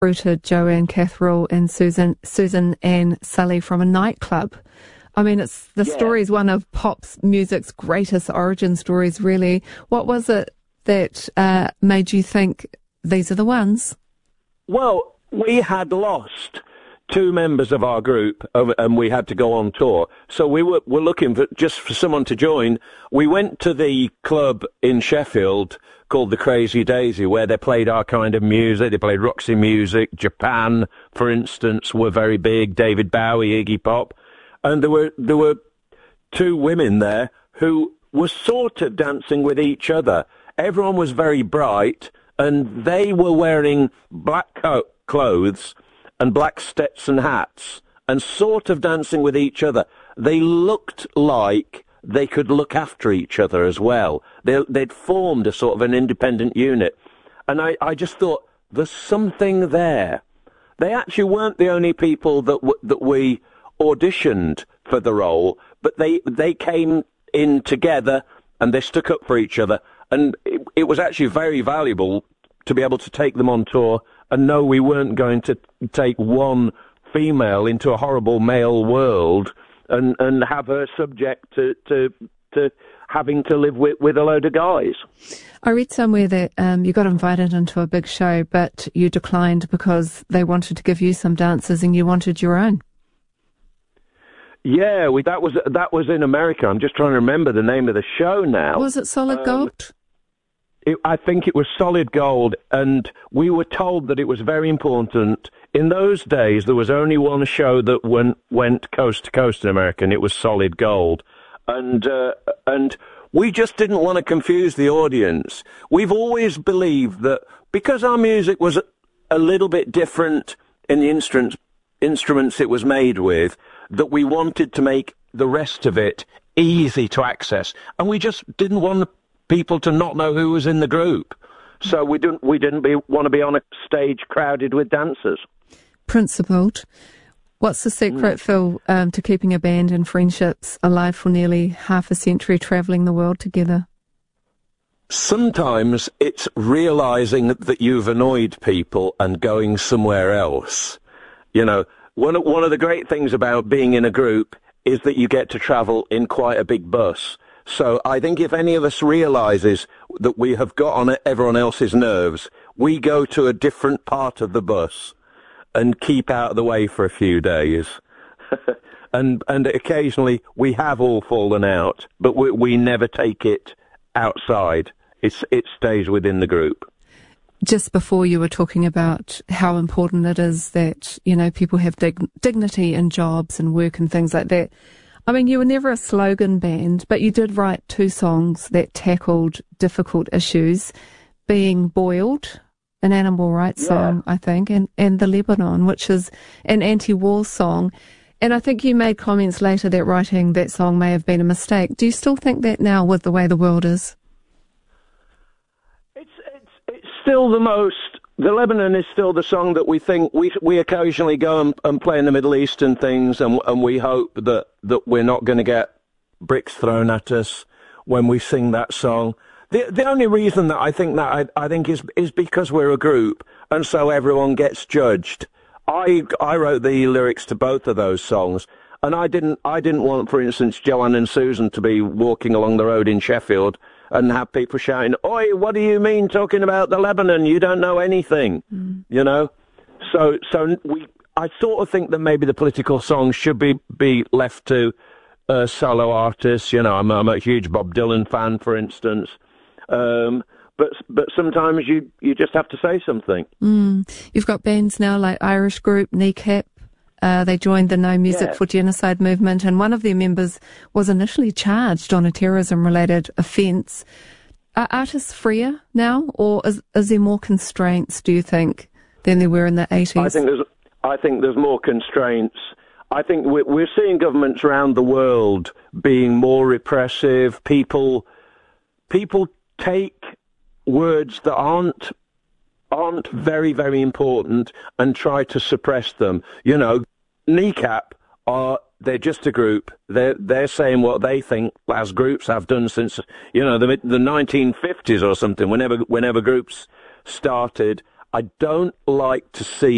recruited Joanne Catherall and Susan Ann Sully from a nightclub. I mean, the story is one of pop music's greatest origin stories, really. What was it that made you think these are the ones? Well, we had lost 2 members of our group, and we had to go on tour. So we were looking for someone to join. We went to the club in Sheffield called the Crazy Daisy, where they played our kind of music. They played Roxy Music. Japan, for instance, were very big. David Bowie, Iggy Pop. And there were 2 women there who were sort of dancing with each other. Everyone was very bright, and they were wearing black clothes and black Stetson hats, and sort of dancing with each other. They looked like they could look after each other as well. They'd formed a sort of an independent unit. And I just thought, there's something there. They actually weren't the only people that we auditioned for the role, but they came in together and they stuck up for each other. And it was actually very valuable to be able to take them on tour and know we weren't going to take one female into a horrible male world and have her subject to having to live with a load of guys. I read somewhere that you got invited into a big show, but you declined because they wanted to give you some dances and you wanted your own. Yeah, that was in America. I'm just trying to remember the name of the show now. Was it Solid Gold? I think it was Solid Gold, and we were told that it was very important. In those days, there was only one show that went coast to coast in America, and it was Solid Gold. And we just didn't want to confuse the audience. We've always believed that because our music was a little bit different in the instruments it was made with, that we wanted to make the rest of it easy to access. And we just didn't want people to not know who was in the group. So we didn't want to be on a stage crowded with dancers. Principled. What's the secret, Phil, to keeping a band and friendships alive for nearly half a century, travelling the world together? Sometimes it's realising that you've annoyed people and going somewhere else. You know, one of the great things about being in a group is that you get to travel in quite a big bus. So I think if any of us realises that we have got on everyone else's nerves, we go to a different part of the bus and keep out of the way for a few days. and occasionally we have all fallen out, but we never take it outside. It stays within the group. Just before you were talking about how important it is that, you know, people have dignity in jobs and work and things like that. I mean, you were never a slogan band, but you did write 2 songs that tackled difficult issues, being Boiled, an animal rights song, I think, and The Lebanon, which is an anti-war song. And I think you made comments later that writing that song may have been a mistake. Do you still think that now with the way the world is? It's still the Lebanon is still the song that we think we occasionally go and play in the Middle East and things, and we hope that we're not going to get bricks thrown at us when we sing that song. The only reason that I think is because we're a group, and so everyone gets judged. I wrote the lyrics to both of those songs, and I didn't want, for instance, Joanne and Susan to be walking along the road in Sheffield and have people shouting, "Oi, what do you mean talking about the Lebanon? You don't know anything," you know. So I sort of think that maybe the political songs should be left to solo artists. You know, I'm a huge Bob Dylan fan, for instance. But sometimes you just have to say something. You've got bands now like Irish group Kneecap. They joined the No Music for Genocide movement, and one of their members was initially charged on a terrorism-related offence. Are artists freer now, or is there more constraints, do you think, than there were in the 80s? I think there's more constraints. I think we're seeing governments around the world being more repressive. People take words that aren't very, very important and try to suppress them. You know, Kneecap they're just a group. They're saying what they think, as groups have done since, you know, the 1950s or something. Whenever groups started, I don't like to see